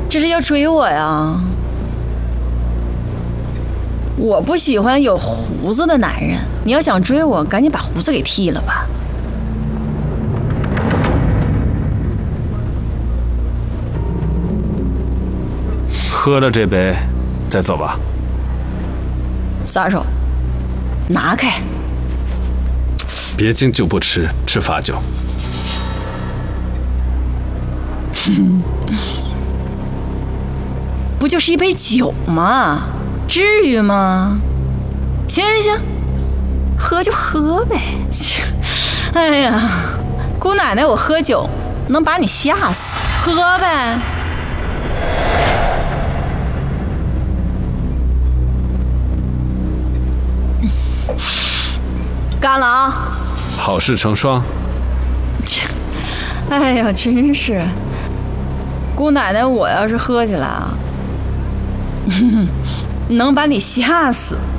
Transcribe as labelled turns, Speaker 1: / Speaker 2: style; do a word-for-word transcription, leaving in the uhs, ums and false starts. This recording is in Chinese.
Speaker 1: 这是要追我呀？我不喜欢有胡子的男人，你要想追我，赶紧把胡子给剃了吧。
Speaker 2: 喝了这杯，再走吧。
Speaker 1: 撒手，拿开！
Speaker 2: 别敬酒不吃，吃罚酒。
Speaker 1: 不就是一杯酒吗？至于吗？行行行，喝就喝呗。哎呀，姑奶奶，我喝酒能把你吓死，喝呗。干了啊！
Speaker 2: 好事成双。
Speaker 1: 哎呀，真是，姑奶奶，我要是喝起来啊，能把你吓死。